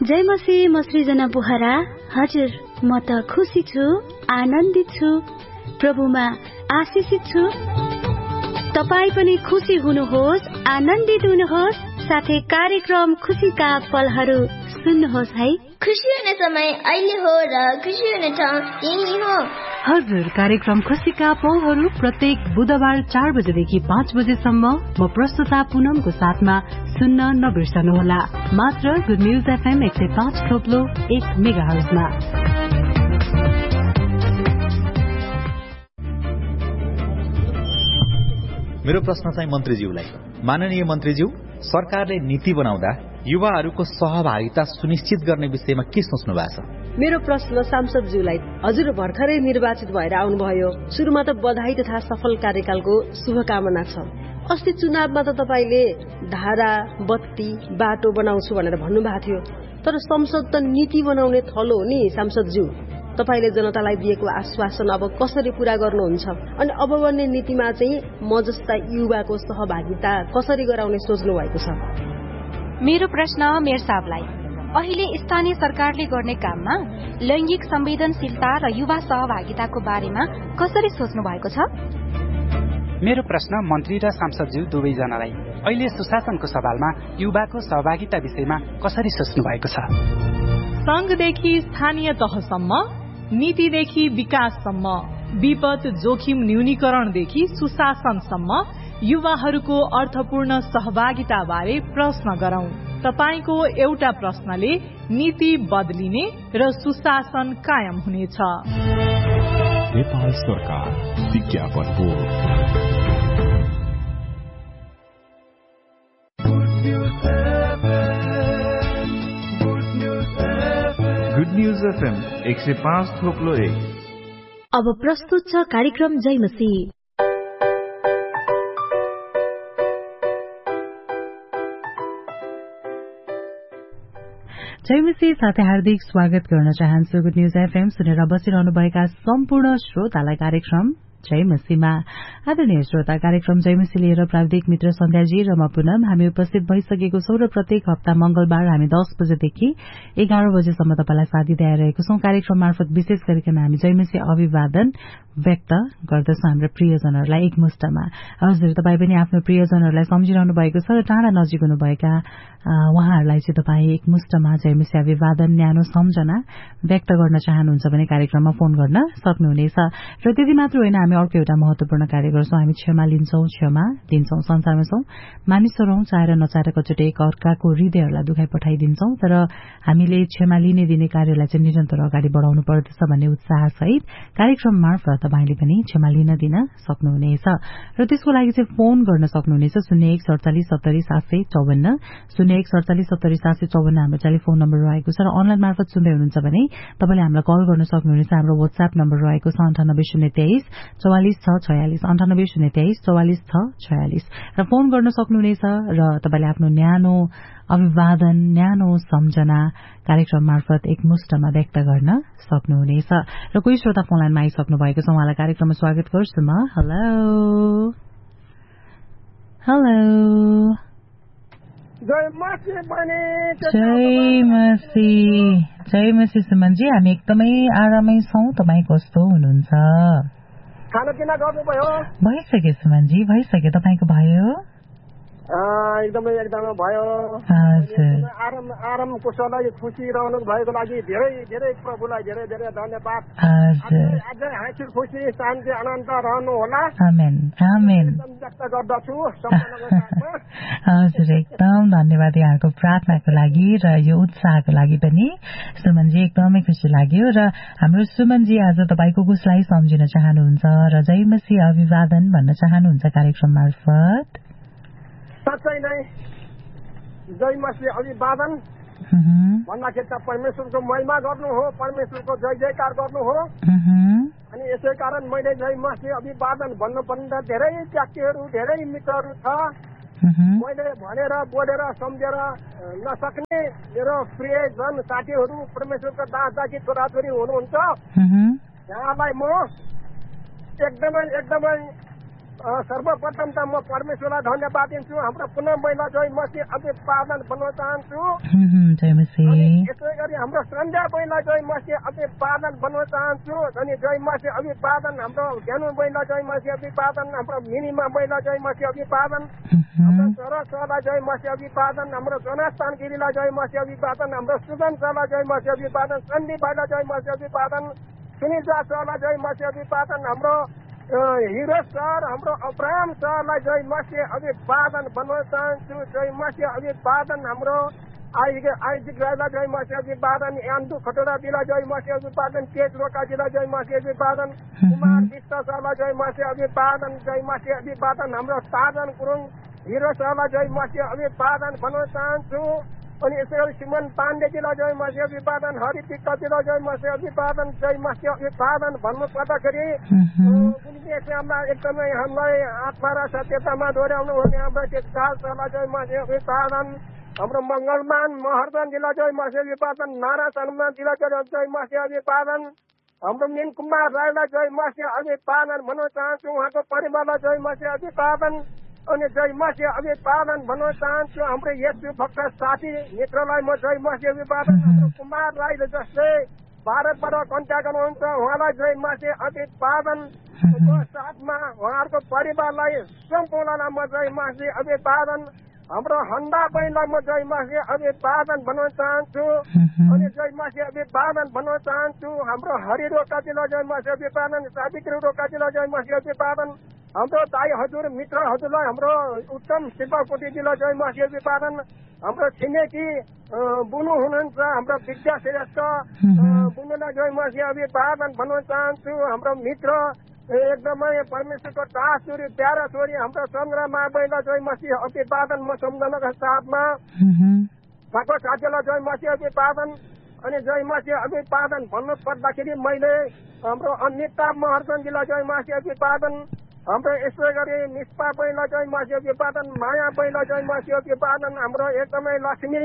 जय मसी, म सृजना बोहरा। हजुर, म त खुसी छु, आनन्दित छु, प्रभुमा आशिषित छु। तपाई पनि खुसी हुनुहोस्, आनन्दित हुनुहोस्, साथै कार्यक्रम खुसीका पलहरू सुन्नुहोस् है। खुसी हुने समय अहिले हो र खुसी हुने ठाउँ यही हो। हजुर, कार्यक्रम खुसीका पलहरू प्रत्येक बुधबार 4 बजेदेखि 5 बजेसम्म म प्रस्तुता पुनमको साथमा सुन्न नबिर्सनुहोला। मात्र गुड न्यूज एफएम 105.1 मेगाहर्जमा। मेरो प्रश्न चाहिँ मन्त्रीज्यूलाई। माननीय मन्त्रीज्यू, सरकारले नीति बनाउँदा युवाहरूको सहभागिता सुनिश्चित गर्ने विषयमा के सोच्नु भएको छ? मेरो प्रश्न सांसदज्यूलाई। हजुर भर्खरै निर्वाचित भएर आउनुभयो। सुरुमा त बधाई तथा सफल कार्यकालको शुभकामना छ। अस्ति चुनावमा त तपाईले धारा, बत्ती, बाटो बनाउँछु भनेर भन्नुभएको थियो। तर संसद त नीति बनाउने थलो हो नि सांसदज्यू। तपाईले जनतालाई दिएको आश्वासन अब कसरी पूरा गर्नुहुन्छ? अनि अब बन्ने नीतिमा चाहिँ म जस्ता युवाको सहभागिता कसरी गराउने सोच्नु भएको छ? मेरो प्रश्न मेयर साहबलाई। अहिले स्थानीय सरकारले गर्ने काममा लैंगिक संवेदनशीलता र युवा सहभागिताको बारेमा कसरी सोच्नु भएको छ? मेरो प्रश्न मन्त्री र सांसदज्यू दुवैजनालाई। अहिले सुशासनको सवालमा युवाको सहभागिता विषयमा कसरी सोच्नु भएको छ? संघदेखि स्थानीय तहसम्म, नीतिदेखि विकाससम्म, विपद जोखिम न्यूनीकरणदेखि सुशासनसम्म युवाहरूको अर्थपूर्ण सहभागिता बारे प्रश्न गरौं। तपाईको एउटा प्रश्नले नीति बदलिने र सुशासन कायम हुनेछ। नेपाल सरकार विज्ञापन बोर्ड। Good news FM 105.1। अब प्रस्तुत छ कार्यक्रम जयमसी। जयमसी साथै हार्दिक स्वागत गर्न चाहन्छु। गुड न्यूज एफएम सुनेर बसिरहनुभएका सम्पूर्ण श्रोतालाई कार्यक्रम जयमसीमा। आदरणीय श्रोता, कार्यक्रम जयमसी लिएर प्राविधिक मित्र सन्ध्याजी र म पुनम हामी उपस्थित भइसकेको छौं र प्रत्येक हप्ता मंगलबार हामी 10 बजेदेखि 11 बजेसम्म तपाईलाई साथ दिँदै आइरहेको छौं। कार्यक्रम मार्फत विशेष गरिकन हामी जयमसी अभिवादन व्यक्त गर्दछौं हाम्रो प्रियजनहरूलाई एकमुष्टमा। हजुर, तपाईँ पनि आफ्नो प्रियजनहरूलाई सम्झिरहनु भएको छ र टाढा नजिक हुनुभएका उहाँहरूलाई चाहिँ तपाईँ एकमुष्टमा जयमसी अभिवादन न्यानो सम्झना व्यक्त गर्न चाहनुहुन्छ भने कार्यक्रममा फोन गर्न सक्नुहुनेछ। र त्यति मात्र होइन, हामी अर्को एउटा महत्वपूर्ण कार्य गर्छौं। हामी क्षमा लिन्छौं, क्षमा दिन्छौं। संसारमा छौं, मानिसहरू हौं, चाहेर नचाहेर कचोटि एक अर्काको हृदयहरूलाई दुखाइ पठाइदिन्छौं। तर हामीले क्षमा लिने दिने कार्यलाई चाहिँ निरन्तर अगाडि बढाउनु पर्दछ भन्ने उत्साह सहित कार्यक्रम मार्फत तपाईले पनि क्षमा लिन दिन सक्नुहुनेछ। र त्यसको लागि चाहिँ फोन गर्न सक्नुहुनेछ 0147700754 0147700754 हाम्रो टेलिफोन नम्बर रहेको छ। र अनलाइन मार्फत सुन्दै हुनुहुन्छ भने तपाईले हामीलाई कल गर्न सक्नुहुनेछ। हाम्रो व्हाट्सएप नम्बर रहेको छ 9803244646 9803244646 र फोन गर्न सक्नुहुनेछ। र तपाईले आफ्नो न्यानो अभिवादन न्यानो सम्झना कार्यक्रम मार्फत एकमुष्टमा व्यक्त गर्न सक्नुहुनेछ। र कोही श्रोता फोन लाइनमा आइसक्नु भएको छ, उहाँलाई कार्यक्रममा स्वागत गर्छु म। हेलो हेलो, जयमसी सुमनजी, हामी एकदमै आरामै छौं। तपाईँ कस्तो हुनुहुन्छ? खानापिना गर्नुभयो? भइसक्यो सुमनजी, भइसक्यो। तपाईँको भयो? एकदमै भयो। आराम कुशललाई खुसी रहनु भएको लागि धेरै धेरै प्रभुलाई धेरै धेरै धन्यवाद। अझै हाँसी खुसी शान्ति आनन्द रहनु होला। आमेन आमेन व्यक्त गर्दछु सम्पूर्णको साथमा। हजुर, एकदम धन्यवाद यहाँको प्रार्थनाको लागि र यो उत्साहको लागि पनि सुमनजी। एकदमै खुसी लाग्यो। र हाम्रो सुमनजी आज तपाईँको कसलाई सम्झिन चाहनुहुन्छ र जयमसी अभिवादन भन्न चाहनुहुन्छ कार्यक्रम मार्फत? साँच्चै नै जयमसी अभिवादन भन्दाखेरि त परमेश्वरको महिमा गर्नु हो, परमेश्वरको जय जयकार गर्नु हो। अनि यसै कारण मैले जयमसी अभिवादन भन्नुपर्ने धेरै व्यक्तिहरू धेरै मित्रहरू छ। मैले भनेर बोलेर सम्झेर नसक्ने मेरो प्रियजन साथीहरू परमेश्वरको दासदासी छोराछोरी हुनुहुन्छ। यहाँलाई म एकदमै सर्वप्रथम त म परमेश्वरलाई धन्यवाद दिन्छु। हाम्रो पुनः महिला जय मसी अभिवादन भन्न चाहन्छु। यसै गरी हाम्रो सन्ध्या महिला जय मसी अभिवादन भन्न चाहन्छु। अनि जय मसी अभिवादन हाम्रो ज्ञानु महिला जय मसी अभिवादन, हाम्रो मिनिमा महिला जय मसी अभिवादन, हाम्रो सरसलाई जय मसी अभिवादन, हाम्रो जनास्थान गिरीलाई जय मसी अभिवादन, हाम्रो सुगन सरलाई जय मसी अभिवादन, सन्दीप भाइलाई जय मसी अभिवादन, सुनिता सरलाई जय मसी अभिवादन, हाम्रो हिरो सर, हाम्रो अब्राहम सरलाई जय मसी अभिवादन भन्न चाहन्छु। जय मसी अभिवादन हाम्रो आइजिक राईलाई जय मसी अभिवादन, यान्दु खटोडाजीलाई जय मसी अभिवादन, तेज रोकाजीलाई जय मसी अभिवादन, कुमार विष्ट सरलाई जय मसी अभिवादन, जय मसी अभिवादन हाम्रो साजन गुरुङ हिरो सरलाई जय मसी अभिवादन भन्न चाहन्छु। अनि यसै गरी सुमन पाण्डेजीलाई जय मसी अभिवादन, हरि विक्कजीलाई जय मसी अभिवादन, जय मसी अभिवादन भन्नु पर्दाखेरि एकदमै हामीलाई आत्मा र सत्यतामा दोहोऱ्याउनु हुने हाम्रो टेकदार सरलाई जय मसी अभिवादन, हाम्रो मङ्गलमान महर्जनजीलाई जय मसी अभिवादन, नारायण हनुमानजीलाई जय मसी अभिवादन, हाम्रो मिन कुमार राईलाई जय मसी अभिवादन भन्न चाहन्छु। उहाँको परिवारलाई जय मसी अभिवादन अनि जय मसी अभिवादन भन्न चाहन्छु। हाम्रो यशु भक्त साथी मित्रलाई म जय मसी अभिवादन, हाम्रो कुमार राईले जसले भारतबाट कन्ट्याक्ट गर्नुहुन्छ उहाँलाई जय मसी अभिवादन, साथमा उहाँहरूको परिवारलाई सम्पूर्णलाई म जय मसी अभिवादन, हाम्रो हन्दा बहिनीलाई म जय मसी अभिवादन भन्न चाहन्छु। अनि जय मसी अभिवादन भन्न चाहन्छु। हाम्रो हरि रोकाजीलाई जय मसी अभिवादन, सावित्री रोकाजीलाई जय मसी अभिवादन, हाम्रो दाई हजुर मित्र हजुरलाई हाम्रो उत्तम शिवकोटीजीलाई जय मसी अभिवादन, हाम्रो छिमेकी बुनु हुनुहुन्छ हाम्रो विद्या श्रेष्ठ बुनुलाई जय मसी अभिवादन भन्न चाहन्छु। हाम्रो मित्र एकदमै परमेश्वरको दास छोरी प्यारा छोरी हाम्रो चन्द्रमा बहिनीलाई जय मसी अभिवादन म सम्झनाको साथमा, उहाँको साथीलाई जय मसी अभिवादन। अनि जय मसी अभिवादन भन्नु पर्दाखेरि मैले हाम्रो अनिता महर्जनजीलाई जय मसी अभिवादन, हाम्रो यसै गरी निष्पा बहिनीलाई जय मसी अभिवादन, माया बहिनीलाई जय मसी अभिवादन, हाम्रो एकदमै लक्ष्मी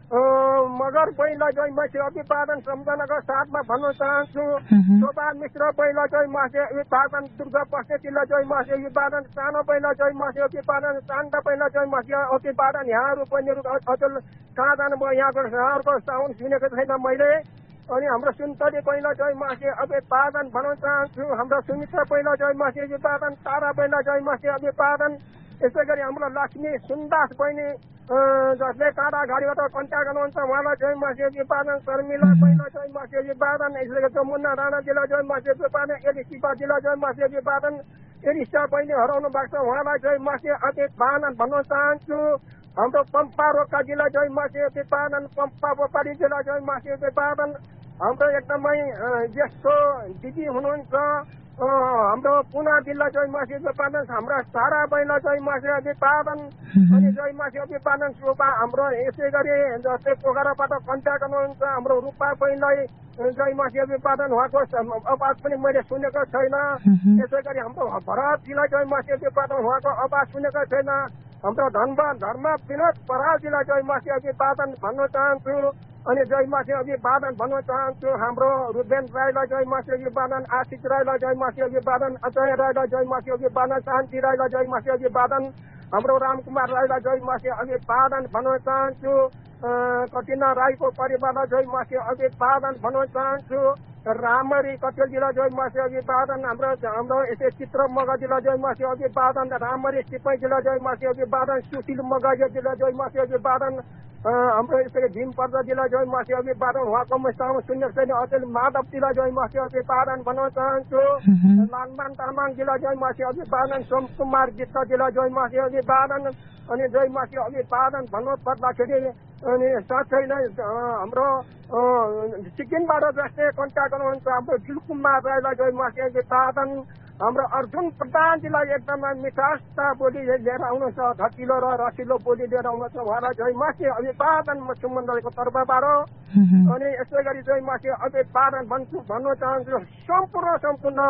मगर बहिनीलाई जय मसी अभिवादन सम्झनाको साथमा भन्न चाहन्छु। शोभा मिश्र बहिनीलाई जय मसी अभिवादन, दुर्गा पस्नेतीलाई जय मसी अभिवादन, सानो बहिनीलाई जय मसी अभिवादन, शान्ता बहिनीलाई जय मसी अभिवादन। यहाँहरू बहिनीहरू अचल कहाँ जानुभयो, यहाँहरूको साउन्ड सुनेको छैन मैले। अनि हाम्रो सुन्तली बहिनीलाई जय मसी अभिवादन भन्न चाहन्छु। हाम्रो सुमित्रा बहिनीलाई जय मसी अभिवादन, तारा बहिनीलाई जय मसी अभिवादन। यसै गरी हाम्रो लक्ष्मी सुन्दास बहिनी जसले काँडा घारीबाट कन्ट्याक्ट गर्नुहुन्छ उहाँलाई जय मसी अभिवादन, शर्मिला बहिनीलाई जय मसी अभिवादन, यसै गरी जमुना राणाजीलाई जय मसी अभिवादन, एलिसिबाजीलाई जय मसी अभिवादन, एलिसा बहिनी हराउनु भएको छ उहाँलाई जय मसी अभिवादन भन्न चाहन्छु। हाम्रो पम्पा रोकाजीलाई जय मसी अभिवादन, पम्पा बोपारीजीलाई जय मसी अभिवादन, हाम्रो एकदमै ज्येष्ठ दिदी हुनुहुन्छ हाम्रो पुना जिल्ला जय मसी अभिवादन, हाम्रा सारा बहिनीलाई जय मसी अभिवादन। अनि जय मसी अभिवादन शोभा हाम्रो यसै गरी जस्तै पोखराबाट कन्ट्याक्ट गर्नुहुन्छ हाम्रो रूपा बहिनीलाई जय मसी अभिवादन, उहाँको आवाज पनि मैले सुनेको छैन। यसै गरी हाम्रो भरतजीलाई जय मसी अभिवादन, उहाँको आवाज सुनेको छैन। हाम्रो धर्म विनोद परालजीलाई जय मसी अभिवादन भन्न चाहन्छु। अनि जय मसी अभिवादन भन्न चाहन्छु। हाम्रो रुबेन राईलाई जय मसी अभिवादन, आशिष राईलाई जय मसी अभिवादन, अजय राईलाई जय मसी अभिवादन, शान्ति राईलाई जय मसी अभिवादन, हाम्रो रामकुमार राईलाई जय मसी अभिवादन भन्न चाहन्छु। कटिना राईको परिवारलाई जय मसी अभिवादन भन्न चाहन्छु। रामरी कटेलजीलाई जय मसी अभिवादन, हाम्रो यसै चित्र मगजीलाई जय मसी अभिवादन, रामरी सिपाहीजीलाई जय मसी अभिवादन, सुशील मगजीलाई जय मसी अभिवादन, हाम्रो यसरी भीम पर्दाजीलाई जय मसी अभिवादन, उहाँको म साउन्ड सुनेको छैन। अचेल माधवजीलाई जय मसी अभिवादन भन्न चाहन्छु। लालमान तामाङजीलाई जय मसी अभिवादन, सोम कुमार विष्टजीलाई जय मसी अभिवादन। अनि जय मसी अभिवादन भन्नु पर्दाखेरि अनि साथै नै हाम्रो सिक्किमबाट जस्तै कन्ट्याक्ट गर्नुहुन्छ हाम्रो दिलकुमार राईलाई जय मसी अभिवादन, हाम्रो अर्जुन प्रधानजीलाई एकदमै मिठासता बोली लिएर आउनुहुन्छ, धकिलो र रसिलो बोली लिएर आउनुहुन्छ, उहाँलाई जय मसी अभिवादन म सुमण्डलको तर्फबाट। अनि यसै गरी जय मसी अभिवादन भन्न चाहन्छु सम्पूर्ण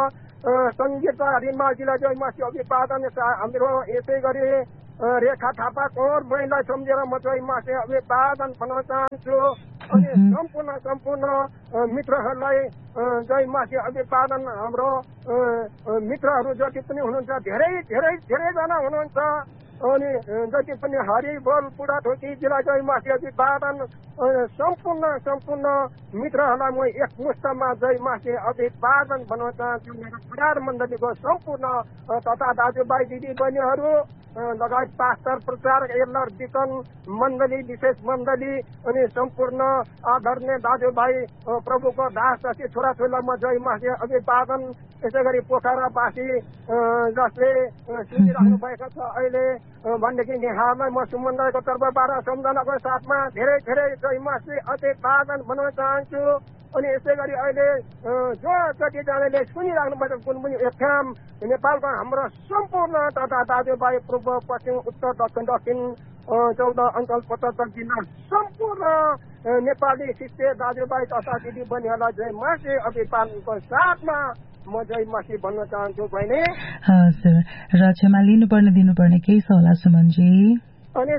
सङ्गीत रिमाजीलाई जय मसी अभिवादन। हाम्रो यसै गरी रेखा थापा कोर बहिनीलाई सम्झेर म जय मसी अभिवादन भन्न चाहन्छु। अनि सम्पूर्ण मित्रहरूलाई जय मासी अभिवादन। हाम्रो मित्रहरू जति पनि हुनुहुन्छ धेरैजना हुनुहुन्छ अनि जति पनि हरि बोल बुढाथोकी जिल्ला जय मासी अभिवादन। सम्पूर्ण मित्रहरूलाई म एकमुष्टमा जय मासी अभिवादन भन्न चाहन्छु। मेरो परिवार मण्डलीको सम्पूर्ण तथा दाजुभाइ दिदी बहिनीहरू लगायत पास्टर प्रचारक एल्लर डिकन मण्डली विशेष मण्डली अनि सम्पूर्ण आदरणीय दाजुभाइ प्रभुको दास जति छोराछोरीलाई म जय मासी अभिवादन। यसै गरी पोखरावासी जसले सुनिराख्नु भएको छ अहिले भनेदेखि यहाँलाई म सुमन राईको तर्फबाट सम्झनाको साथमा धेरै जय मासी अभिवादन भन्न चाहन्छु। अनि यसै गरी अहिले जो जतिजनाले सुनिराख्नु भएको कुन पनि एफएम नेपालको हाम्रो सम्पूर्ण तथा दाजुभाइ पूर्व पश्चिम उत्तर दक्षिण 14 अञ्चल 75 जिल्ला सम्पूर्ण नेपाली शिष्य दाजुभाइ तथा दिदी बहिनीहरूलाई जय मासी अभिवादनको साथमा म जय मासी भन्न चाहन्छु बहिनी। हजुर, र क्षमा लिनुपर्ने दिनुपर्ने केही छ होला सुमनजी? अनि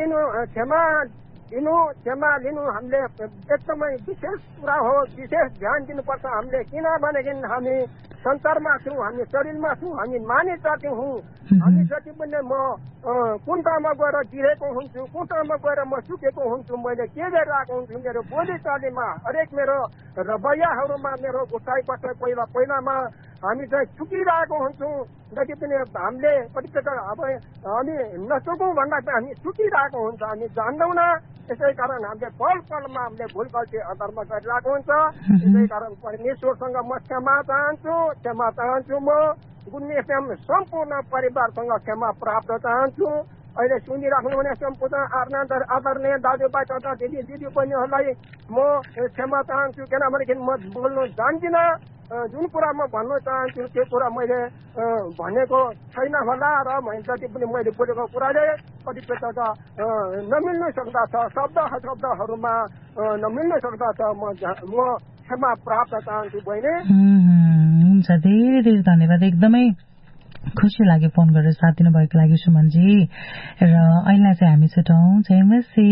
क्षमा लिनु हामीले एकदमै विशेष कुरा हो, विशेष ध्यान दिनुपर्छ हामीले। किनभनेदेखि हामी संसारमा छौँ, हामी शरीरमा छौँ, हामी मानिस जाति हौँ। हामी जति पनि म कुन ठाउँमा गएर गिरेको हुन्छु, कुन ठाउँमा गएर म सुकेको हुन्छु, मैले के गरिरहेको हुन्छु, मेरो बोलीचालीमा हरेक मेरो रवैयाहरूमा मेरो उठाइ पहिलामा हामी चाहिँ चुकिरहेको हुन्छौँ। जति पनि हामीले कतिपय अब हामी नचुकौँ भन्दा हामी चुकिरहेको हुन्छ, हामी जान्दैनौँ। यसै कारण हामीले पलमा हामीले भुल गल्ती अधर्म गरिरहेको हुन्छ। यसै कारण परमेश्वरसँग म क्षमा चाहन्छु। म गुन्नी एफएम सम्पूर्ण परिवारसँग क्षमा प्राप्त चाहन्छु। अहिले सुनिराख्नुहुने सम्पूर्ण आदरणीय दाजुभाइ तथा दिदी बहिनीहरूलाई म क्षमा चाहन्छु। किनभनेदेखि म बोल्नु जान्दिनँ, जुन कुरा म भन्न चाहन्छु त्यो कुरा मैले भनेको छैन होला र जति पनि मैले बोलेको कुराले कतिपय नमिल्नु सक्दा छ, शब्दहरूमा नमिल्नु सक्दा छ। म क्षमा प्राप्त चाहन्छु बहिनी। हुन्छ, धेरै धन्यवाद। एकदमै खुसी लाग्यो फोन गरेर साथ दिनुभएको लागि सुमनजी। र अहिले चाहिँ हामी छुटौँ। जय मसी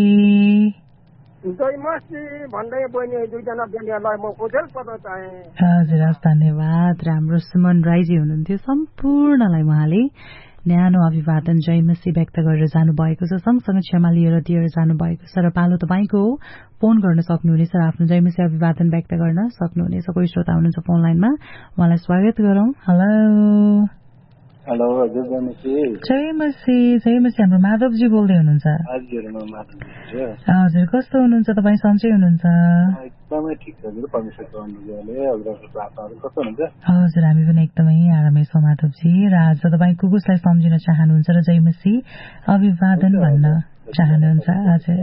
भन्दै बहिनी दुईजना बहिनीहरूलाई म ओझेल पद चाहे। हजुर, धन्यवाद। राम्रो सुमन राईजी हुनुहुन्थ्यो। सम्पूर्णलाई उहाँले न्यानो अभिवादन जय मसी व्यक्त गरेर जानुभएको छ। सँगसँगै क्षमा लिएर दिएर जानुभएको छ। र पालो तपाईँको फोन गर्न सक्नुहुनेछ र आफ्नो जय मसी अभिवादन व्यक्त गर्न सक्नुहुनेछ। कोही श्रोता हुनुहुन्छ फोन लाइनमा, उहाँलाई स्वागत गरौँ। हेलो, हजुर जय मसी। हाम्रो माधवजी बोल्दै हुनुहुन्छ। हजुर, कस्तो हुनुहुन्छ तपाईँ? सन्चै हुनुहुन्छ? एकदमै ठिक छ हजुर, परमेश्वरको अनुग्रहले। हजुरको प्रार्थनाहरू कस्तो हुनुहुन्छ? हजुर, हामी पनि एकदमै आरामै छौँ माधवजी। र आज तपाईँ कसलाई सम्झिन चाहनुहुन्छ र जय मसी अभिवादन भन्न चाहनुहुन्छ? हजुर,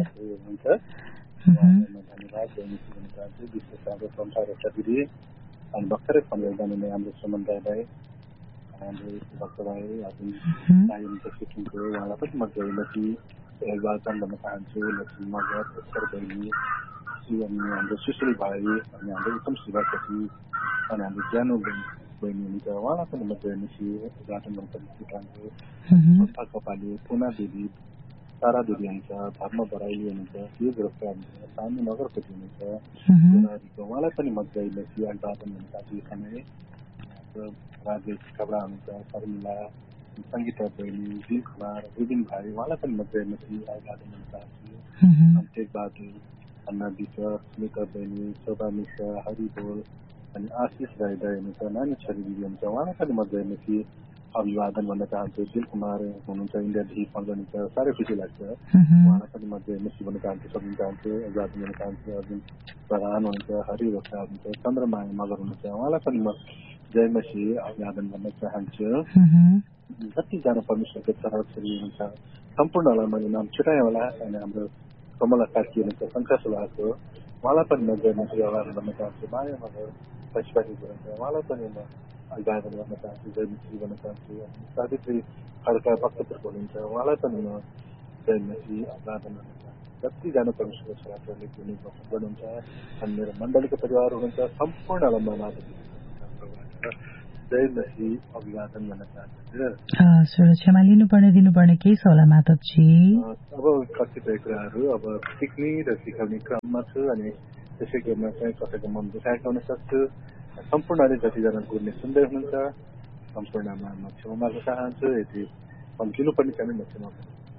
धन्यवाद। जय मसी भन्न चाहन्छु। विशेष हाम्रो संसार दिदी अनि भर्खरै फोन गर्दा हाम्रो सुमन राई हाम्रो भक्त भाइ सिक्किमको उहाँलाई पनि म जय मसी अभिवादन भन्न चाहन्छु। लक्ष्मी मगर उत्तर बहिनी अनि हाम्रो सुश्री भाइ अनि हाम्रो उत्तम शिवापति अनि हाम्रो ज्ञानो बहिनी हुनुहुन्छ, उहाँलाई पनि म जय मसी अभिवादन भन्न चाहन्छु। संस्था कपाली, पुना देवी, तारा देवी हुनुहुन्छ, धर्म बराइली हुनुहुन्छ, यो ग्रुपका हुनुहुन्छ, सामी नगरपति हुनुहुन्छ, उहाँलाई पनि म जय मसी अभिवादन भन्न चाहन्छु। राजेश खबरा हुनुहुन्छ, शर्मिला, सङ्गीता बहिनी, दिल कुमार, रुबिन भाइ, उहाँलाई पनि म जय मसी अभिवादन भन्न चाहन्छु। अभिषेक बहादुर, अन्ना विश्व, स्मिता बहिनी, शोभा मिश्र, हरि बोल अनि आशिष राई दाई हुनुहुन्छ, नानी छोरी दिदी हुनुहुन्छ, उहाँलाई पनि म जय मसी अभिवादन भन्न चाहन्छु। दिल कुमार हुनुहुन्छ, इन्डियादेखि फोन गर्नुहुन्छ, साह्रै खुसी लाग्छ। उहाँलाई पनि म जय मसी भन्न चाहन्छु, सक्नु चाहन्छु, अभिवादन भन्न चाहन्छु। अर्जुन प्रधान हुनुहुन्छ, हरि रोक्सा हुनुहुन्छ, चन्द्रमाया मगर हुनुहुन्छ, उहाँलाई पनि म जय मसी अभिवादन भन्न चाहन्छु। जतिजना परमेश्वरको छोराछोरी हुनुहुन्छ सम्पूर्णलाई मैले नाम छुटाएँ होला। अनि हाम्रो कमला साथी हुनुहुन्छ, शङ्कर सुभाको, उहाँलाई पनि म जय मसी अभिवादन भन्न चाहन्छु। माया मगर पशुपति हुनुहुन्छ, उहाँलाई पनि म अभिवादन गर्न चाहन्छु, जय मसी भन्न चाहन्छु। सावित्री खड्का भक्तपुरको हुनुहुन्छ, उहाँलाई पनि म जय मसी अभिवादन गर्न चाहन्छु। जतिजना परमेश्वरको छोराछोरीले गर्नुहुन्छ अनि मेरो मण्डलीको परिवार हुनुहुन्छ सम्पूर्णलाई म जय मसी अभिवादन भन्न चाहन्छु। क्षमा दिनुपर्ने केही छ होला माधवजी? अब कतिपय कुराहरू अब सिक्ने र सिकाउने क्रममा छु अनि त्यसै कुरामा चाहिँ कसैको मन दुखाएको हुन सक्छु। सम्पूर्णले जतिजना गुरुले सुन्दै हुनुहुन्छ सम्पूर्णमा म क्षमा माग्न चाहन्छु। यदि सम्झिनु पर्ने चाहिँ म क्षमा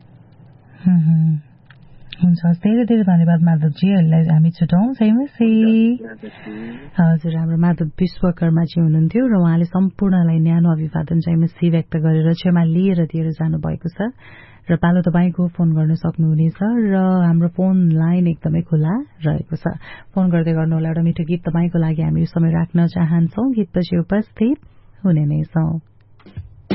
हुन्छ, धेरै धेरै धन्यवाद माधवजी। अहिले हामी छुटौँ। हजुर, हाम्रो माधव विश्वकर्माजी हुनुहुन्थ्यो र उहाँले सम्पूर्णलाई न्यानो अभिवादन जयमसी व्यक्त गरेर क्षमा लिएर दिएर जानुभएको छ र पालो तपाईँको फोन गर्न सक्नुहुनेछ र हाम्रो फोन लाइन एकदमै खुला रहेको छ। फोन गर्दै गर्नुहोला। एउटा मिठो गीत तपाईँको लागि हामी यो समय राख्न चाहन्छौँ। गीतपछि उपस्थित हुने नै छौँ।